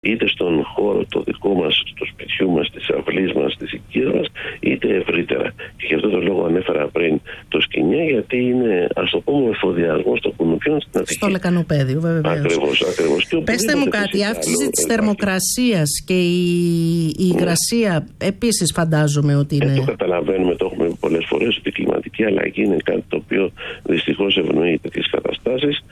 είτε στον χώρο το δικό μας, στο σπιτιού μας, στις αυλής μας, στις οικίες μας, είτε ευρύτερα. Και γι' αυτό το λόγο ανέφερα πριν το Σκηνιά, γιατί είναι, ας το πούμε, εφοδιασμός των κουνουπιών στην Αττική. Στο λεκανοπέδιο, βέβαια. Ακριβώς. Πέστε μου κάτι, η αύξηση της θερμοκρασίας και η υγρασία επίσης φαντάζομαι ότι είναι. Το καταλαβαίνουμε, το έχουμε πολλές φορές, ότι η κλιματική αλλαγή είναι κάτι το οποίο δυστυχώς ευνοεί τέτοιες καταστάσεις.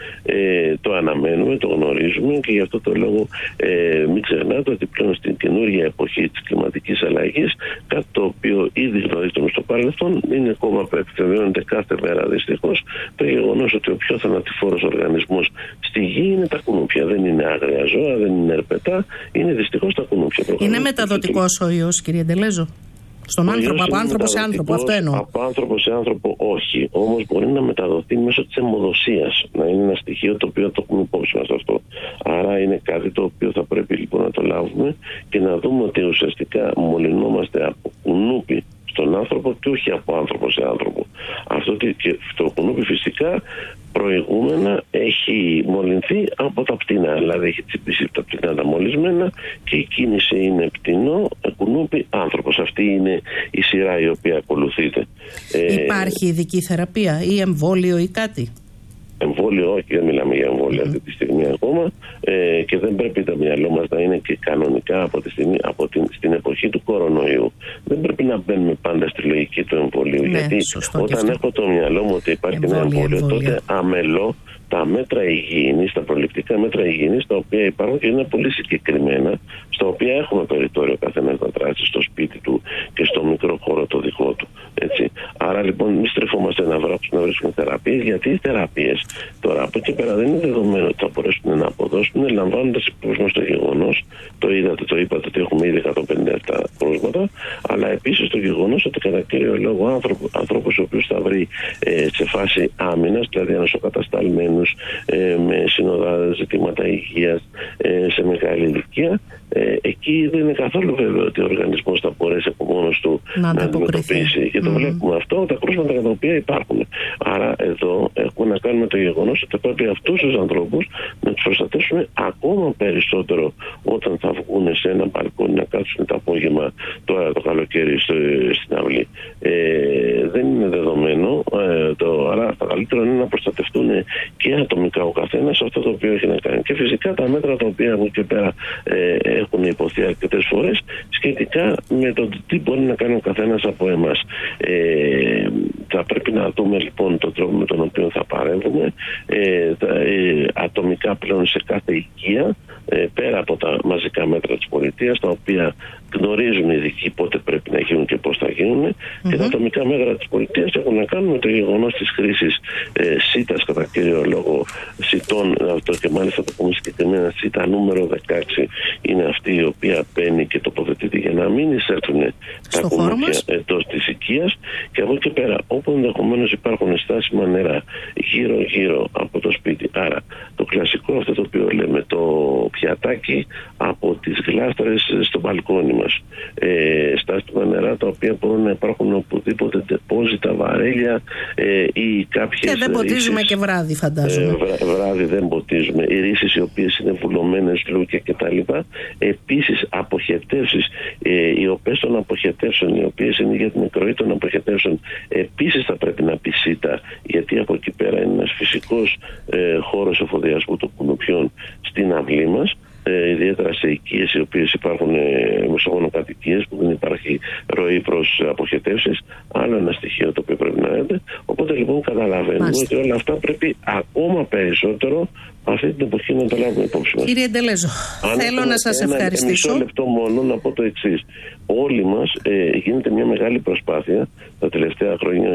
Το αναμένουμε, το γνωρίζουμε και γι' αυτό το λόγο μην ξεχνάτε ότι πλέον στην καινούργια εποχή της κλιματικής αλλαγής, κάτι το οποίο ήδη γνωρίζουμε στο παρελθόν, είναι ακόμα που επιβεβαιώνεται κάθε μέρα δυστυχώς το γεγονός ότι ο πιο θανατηφόρος οργανισμός στη γη είναι τα κουνούπια. Δεν είναι άγρια ζώα, δεν είναι ερπετά, είναι δυστυχώς τα κουνούπια. Είναι μεταδοτικός ο ιός, κύριε Ντελέζο? Στον άνθρωπο, από άνθρωπο σε άνθρωπο, αυτό εννοώ. Από άνθρωπο σε άνθρωπο όχι. Όμως μπορεί να μεταδοθεί μέσω της αιμοδοσίας. Να είναι ένα στοιχείο το οποίο το έχουμε υπόψη μας αυτό. Άρα είναι κάτι το οποίο θα πρέπει λοιπόν να το λάβουμε και να δούμε ότι ουσιαστικά μολυνόμαστε από κουνούπι στον άνθρωπο και όχι από άνθρωπο σε άνθρωπο. Αυτό και το κουνούπι φυσικά προηγούμενα έχει μολυνθεί από τα πτηνά, δηλαδή έχει τσιμπήσει τα πτηνά τα μολυσμένα και η κίνηση είναι πτηνό, κουνούπι, άνθρωπος. Αυτή είναι η σειρά η οποία ακολουθείται. Υπάρχει ειδική θεραπεία ή εμβόλιο ή κάτι? Εμβόλιο όχι, δεν μιλάμε για εμβόλιο αυτή τη στιγμή ακόμα και δεν πρέπει το μυαλό μας να είναι και κανονικά στην εποχή του κορονοϊού. Δεν πρέπει να μπαίνουμε πάντα στη λογική του εμβολίου, γιατί όταν έχω το μυαλό μου ότι υπάρχει ένα εμβόλιο, τότε αμελώ τα μέτρα υγιεινής, τα προληπτικά μέτρα υγιεινής, τα οποία υπάρχουν και είναι πολύ συγκεκριμένα, στα οποία έχουμε περιθώριο καθένας να δράσει στο σπίτι του και στο μικρό χώρο το δικό του. Έτσι. Άρα λοιπόν μη στρεφόμαστε να βρίσκουμε θεραπείες, γιατί οι θεραπείες τώρα από εκεί πέρα δεν είναι δεδομένο ότι θα μπορέσουν να αποδώσουν, λαμβάνοντας υπόψη μας το γεγονός, το είπατε ότι έχουμε ήδη 157 κρούσματα, αλλά επίσης το γεγονός ότι κατά κύριο λόγο ανθρώπους ο οποίος θα βρει σε φάση άμυνας, δηλαδή ανοσοκατασταλμένους, με συνοδά ζητήματα υγείας σε μεγάλη ηλικία, εκεί δεν είναι καθόλου βέβαιο ότι ο οργανισμός θα μπορέσει από μόνος του να αντιμετωπίσει. Και το βλέπουμε αυτό, τα κρούσματα τα οποία υπάρχουν. Άρα εδώ έχουμε να κάνουμε το γεγονός ότι πρέπει αυτούς τους ανθρώπους να τους προστατεύσουμε ακόμα περισσότερο όταν θα βγουν σε ένα μπαλκόνι να κάτσουν το απόγευμα τώρα το καλοκαίρι στην αυλή. Δεν είναι δεδομένο, άρα το καλύτερο είναι να προστατευτούν και ατομικά ο καθένας αυτό το οποίο έχει να κάνει. Και φυσικά τα μέτρα τα οποία από εκεί πέρα έχουν υποθεί αρκετές φορές σχετικά με το τι μπορεί να κάνει ο καθένας από εμάς. Θα πρέπει να δούμε λοιπόν τον τρόπο με τον οποίο θα παρέμβουμε ατομικά πλέον σε κάθε οικία, πέρα από τα μαζικά μέτρα της πολιτείας, τα οποία γνωρίζουν οι ειδικοί πότε πρέπει να γίνουν και πώς θα γίνουν, και τα ατομικά μέτρα της πολιτείας έχουν να κάνουν με το γεγονός της χρήσης σίτας, κατά κύριο λόγο σιτών, αυτό και μάλιστα το πούμε συγκεκριμένα, σίτα νούμερο 16 είναι αυτή η οποία μπαίνει και τοποθετείται για να μην εισέλθουν τα κουνούπια εντός της οικίας, και από εκεί πέρα όπου ενδεχομένως υπάρχουν στάσιμα νερά γύρω-γύρω από το σπίτι. Άρα το κλασικό αυτό το οποίο λέμε, το πιατάκι από τις γλάστρες στο μπαλκόνι μας, στάσιμα νερά τα οποία μπορούν να υπάρχουν οπουδήποτε, τεπόζιτα, βαρέλια ή κάποιες. Και δεν ποτίζουμε και βράδυ, φαντάζομαι. Βράδυ δεν ποτίζουμε. Οι ρύσεις οι οποίες είναι βουλωμένες, λούκια κτλ. Επίσης αποχετεύσεις, οι οποίες των αποχετεύσεων, οι οποίες είναι για την εκροή των αποχετεύσεων, επίσης θα πρέπει να πει σίτα, γιατί από εκεί πέρα είναι ένας φυσικός χώρος εφοδιασμού των κουνουπιών στην αυλή μας. Ιδιαίτερα σε οικίες οι οποίες υπάρχουν μεσογονοκατοικίες που δεν υπάρχει ροή προς αποχετεύσεις, άλλο ένα στοιχείο το οποίο πρέπει να έρθει. Οπότε λοιπόν καταλαβαίνουμε ότι όλα αυτά πρέπει ακόμα περισσότερο αυτή την εποχή να το λάβουμε υπόψη μας. Κύριε Ντελέζο, θέλω να σας ευχαριστήσω. Μισό λεπτό μόνο να πω το εξής. Όλοι μας γίνεται μια μεγάλη προσπάθεια τα τελευταία χρόνια,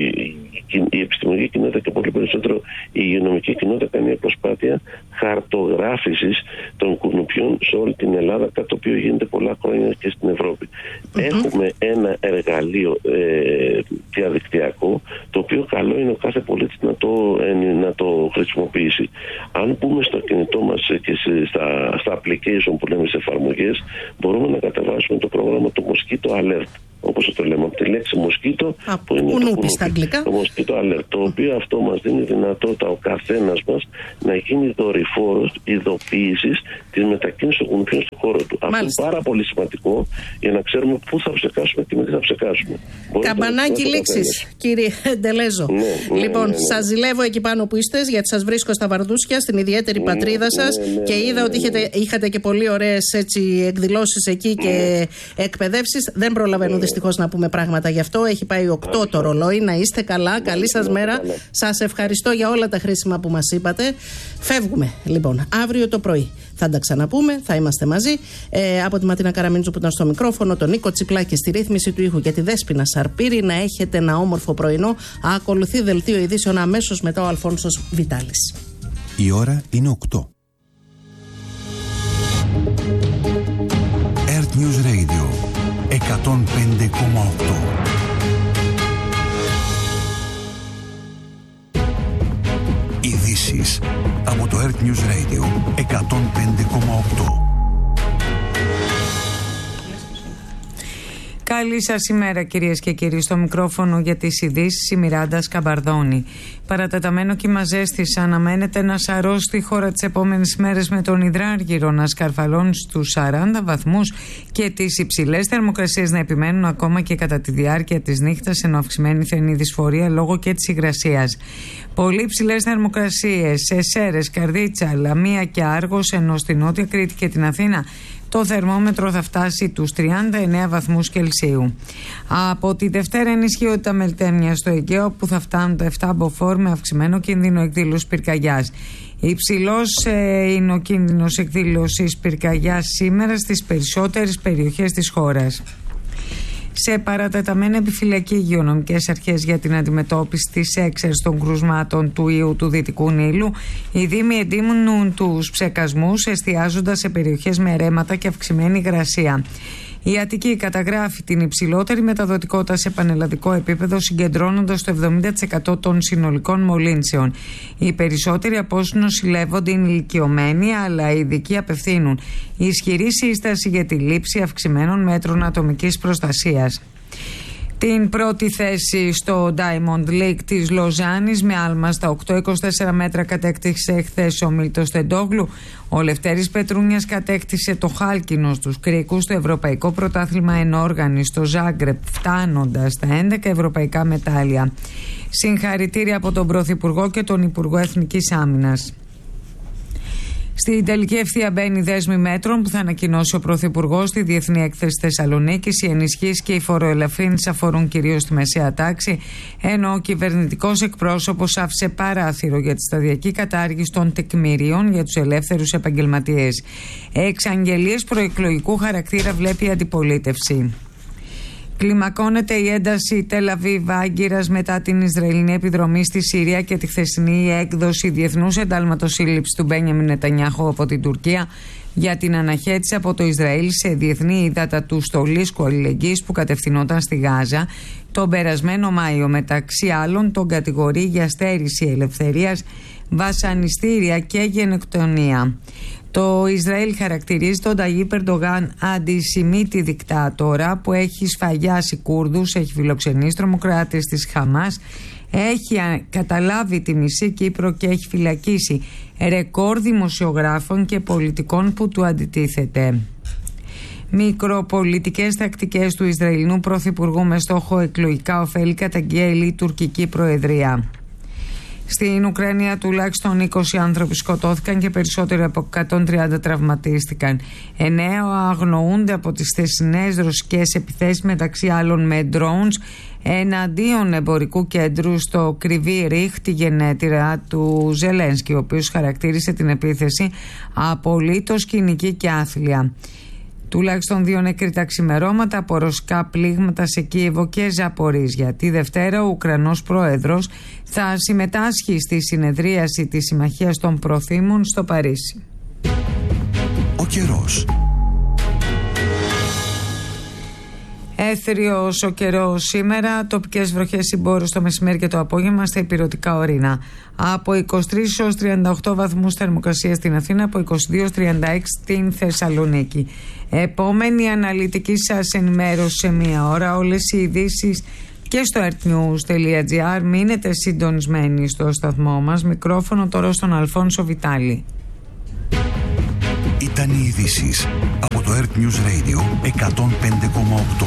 η επιστημονική κοινότητα και πολύ περισσότερο η υγειονομική κοινότητα κάνει μια προσπάθεια χαρτογράφησης των κουνουπιών σε όλη την Ελλάδα, κάτι το οποίο γίνεται πολλά χρόνια και στην Ευρώπη. Έχουμε ένα εργαλείο διαδικτυακό, το οποίο καλό είναι ο κάθε πολίτης να το χρησιμοποιήσει. Αν πούμε στο κινητό μας και στα application που λέμε, σε εφαρμογές, μπορούμε να κατεβάσουμε το πρόγραμμα του Mosquito Alert. όπως το λέμε, από τη λέξη μοσκίτο, που είναι το μοσκίτο alert, το οποίο αυτό μας δίνει δυνατότητα ο καθένας μας να γίνει δορυφόρος ειδοποίησης της μετακίνησης των κουνουπιών στον χώρο του. Αυτό είναι πάρα πολύ σημαντικό για να ξέρουμε πού θα ψεκάσουμε και με τι θα ψεκάσουμε. Καμπανάκι λήξης, κύριε Ντελέζο. Λοιπόν, σας ζηλεύω εκεί πάνω που είστε, γιατί σας βρίσκω στα Βαρδούσια, στην ιδιαίτερη πατρίδα σας, και είδα ότι είχατε και πολύ ωραίες εκδηλώσεις εκεί και εκπαιδεύσεις. Δεν προλαβαίνω δυστυχώς να πούμε πράγματα γι' αυτό. Έχει πάει 8 το ρολόι. Να είστε καλά. Καλή σας μέρα. Σας ευχαριστώ για όλα τα χρήσιμα που μας είπατε. Φεύγουμε λοιπόν αύριο το πρωί. Θα τα ξαναπούμε, θα είμαστε μαζί. Από τη Ματίνα Καραμίντζου που ήταν στο μικρόφωνο, τον Νίκο Τσιπλάκη στη ρύθμιση του ήχου και τη Δέσποινα Σαρπύρη. Να έχετε ένα όμορφο πρωινό. Ακολουθεί δελτίο ειδήσεων αμέσως μετά ο Αλφόνσος Βιτάλης. Η ώρα είναι 8. Earth News Radio 105,8. Ειδήσεις από το Earth News Radio 105,8. Καλή σας ημέρα, κυρίες και κύριοι. Στο μικρόφωνο για τις ειδήσεις η Μιράντα Σκαμπαρδόνη. Παρατεταμένο κύμα ζέστης αναμένεται να σαρώσει τη χώρα τις επόμενες μέρες, με τον υδράργυρο να σκαρφαλώνει στους 40 βαθμούς και τις υψηλές θερμοκρασίες να επιμένουν ακόμα και κατά τη διάρκεια της νύχτας, ενώ αυξημένη θα είναι η δυσφορία λόγω και της υγρασίας. Πολύ υψηλές θερμοκρασίες σε Σέρρες, Καρδίτσα, Λαμία και Άργος, ενώ στη Νότια Κρήτη και την Αθήνα το θερμόμετρο θα φτάσει τους 39 βαθμούς Κελσίου. Από τη Δευτέρα ενισχύονται τα μελτέμια στο Αιγαίο, που θα φτάνουν τα 7 μποφόρ με αυξημένο κίνδυνο εκδήλωσης πυρκαγιάς. Υψηλός είναι ο κίνδυνος εκδήλωσης πυρκαγιάς σήμερα στις περισσότερες περιοχές της χώρας. Σε παρατεταμένη επιφυλακή υγειονομικές αρχές για την αντιμετώπιση της έξαρσης των κρουσμάτων του ιού του Δυτικού Νείλου, οι δήμοι εντείνουν τους ψεκασμούς, εστιάζοντας σε περιοχές με ρέματα και αυξημένη υγρασία. Η Αττική καταγράφει την υψηλότερη μεταδοτικότητα σε πανελλαδικό επίπεδο, συγκεντρώνοντας το 70% των συνολικών μολύνσεων. Οι περισσότεροι από όσους νοσηλεύονται είναι ηλικιωμένοι, αλλά οι ειδικοί απευθύνουν ισχυρή σύσταση για τη λήψη αυξημένων μέτρων ατομικής προστασίας. Την πρώτη θέση στο Diamond League της Λοζάνης με άλμα στα 8,24 μέτρα κατέκτησε χθες ο Μίλτος Τεντόγλου. Ο Λευτέρης Πετρούνιας κατέκτησε το χάλκινο στους κρίκους στο Ευρωπαϊκό Πρωτάθλημα Ενόργανης στο Ζάγκρεπ, φτάνοντας στα 11 ευρωπαϊκά μετάλλια. Συγχαρητήρια από τον Πρωθυπουργό και τον Υπουργό Εθνικής Άμυνας. Στην τελική ευθεία μπαίνει δέσμη μέτρων που θα ανακοινώσει ο Πρωθυπουργός στη Διεθνή Έκθεση Θεσσαλονίκης. Οι ενισχύσεις και οι φοροελαφρύνσεις αφορούν κυρίως τη μεσαία τάξη, ενώ ο κυβερνητικός εκπρόσωπος άφησε παράθυρο για τη σταδιακή κατάργηση των τεκμηρίων για τους ελεύθερους επαγγελματίες. Εξαγγελίες προεκλογικού χαρακτήρα βλέπει η αντιπολίτευση. Κλιμακώνεται η ένταση Τελ-Αβίβ-Άγκυρας μετά την Ισραηλινή επιδρομή στη Συρία και τη χθεσινή έκδοση διεθνούς εντάλματος σύλληψης του Μπένιαμιν Νετανιάχου από την Τουρκία για την αναχέτηση από το Ισραήλ σε διεθνή ύδατα του στολίσκου αλληλεγγύης που κατευθυνόταν στη Γάζα τον περασμένο Μάιο. Μεταξύ άλλων τον κατηγορεί για στέρηση ελευθερίας, βασανιστήρια και γενοκτονία. Το Ισραήλ χαρακτηρίζει τον Ταγίπ Ερντογάν αντισημίτη δικτάτορα που έχει σφαγιάσει Κούρδους, έχει φιλοξενήσει τρομοκράτες της Χαμάς, έχει καταλάβει τη μισή Κύπρο και έχει φυλακίσει ρεκόρ δημοσιογράφων και πολιτικών που του αντιτίθεται. Μικροπολιτικές τακτικές του Ισραηλινού Πρωθυπουργού με στόχο εκλογικά ωφέλη καταγγέλει η τουρκική Προεδρία. Στην Ουκρανία τουλάχιστον 20 άνθρωποι σκοτώθηκαν και περισσότεροι από 130 τραυματίστηκαν. 9 αγνοούνται από τις χθεσινές ρωσικές επιθέσεις, μεταξύ άλλων με drones, εναντίον εμπορικού κέντρου στο Κρυβί Ρίχ, τη γενέτειρα του Ζελένσκι, ο οποίος χαρακτήρισε την επίθεση απολύτως κοινική και άθλια. Τουλάχιστον 2 νεκροί τα ξημερώματα από ρωσικά πλήγματα σε Κίεβο και Ζαπορίζια. Τη Δευτέρα ο Ουκρανός πρόεδρος θα συμμετάσχει στη συνεδρίαση της Συμμαχίας των Προθήμων στο Παρίσι. Ο καιρός. Έθριος ο καιρός σήμερα, τοπικές βροχές συμπόρους το μεσημέρι και το απόγευμα στα ηπειρωτικά ορεινά. Από 23 έως 38 βαθμούς θερμοκρασία στην Αθήνα, από 22 έως 36 στην Θεσσαλονίκη. Επόμενη αναλυτική σας ενημέρωση σε μία ώρα. Όλες οι ειδήσεις και στο earthnews.gr. Μείνετε συντονισμένοι στο σταθμό μας. Μικρόφωνο τώρα στον Αλφόνσο Βιτάλη. Ήταν οι ειδήσεις από το Earth News Radio 105,8.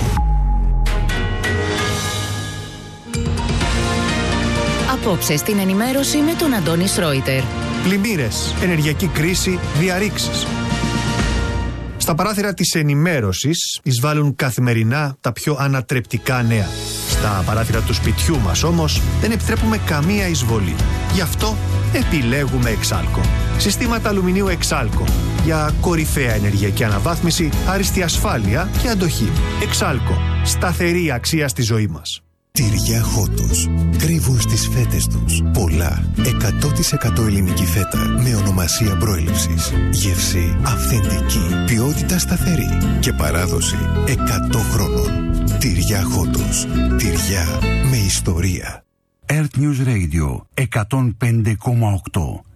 Απόψε στην ενημέρωση με τον Αντώνη Σρόιτερ. Πλημμύρες, ενεργειακή κρίση, διαρρήξεις. Στα παράθυρα της ενημέρωσης εισβάλλουν καθημερινά τα πιο ανατρεπτικά νέα. Στα παράθυρα του σπιτιού μας όμως δεν επιτρέπουμε καμία εισβολή. Γι' αυτό επιλέγουμε Εξάλκο. Συστήματα αλουμινίου Εξάλκο για κορυφαία ενεργειακή αναβάθμιση, άριστη ασφάλεια και αντοχή. Εξάλκο. Σταθερή αξία στη ζωή μας. Τυριά Χότος. Κρύβουν στις φέτες τους πολλά 100% ελληνική φέτα με ονομασία προέλευσης. Γεύση αυθεντική, ποιότητα σταθερή και παράδοση 100 χρόνων. Τυριά Χότος. Τυριά με ιστορία. Earth News Radio 105,8.